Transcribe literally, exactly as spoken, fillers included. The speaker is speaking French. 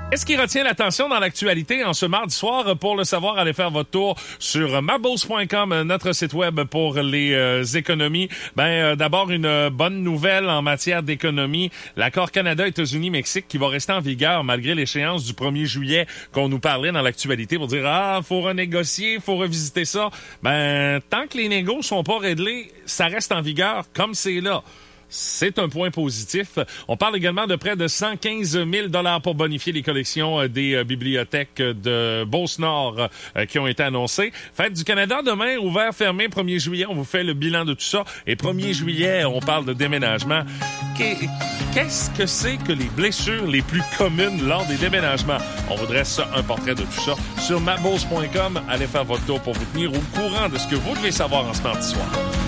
Qu'est-ce qui retient l'attention dans l'actualité en ce mardi soir? Pour le savoir, allez faire votre tour sur mabos point com, notre site web pour les euh, économies. Ben, euh, d'abord, une bonne nouvelle en matière d'économie. L'accord Canada-États-Unis-Mexique qui va rester en vigueur malgré l'échéance du premier juillet qu'on nous parlait dans l'actualité pour dire « Ah, faut renégocier, faut revisiter ça ». Ben, tant que les négos sont pas réglés, ça reste en vigueur comme c'est là. C'est un point positif. On parle également de près de cent quinze mille dollars pour bonifier les collections des bibliothèques de Beauce-Nord qui ont été annoncées. Fête du Canada demain, ouvert, fermé, premier juillet. On vous fait le bilan de tout ça. Et premier juillet, on parle de déménagement. Qu'est-ce que c'est que les blessures les plus communes lors des déménagements? On vous dresse un portrait de tout ça sur mabos point com. Allez faire votre tour pour vous tenir au courant de ce que vous devez savoir en ce mardi soir.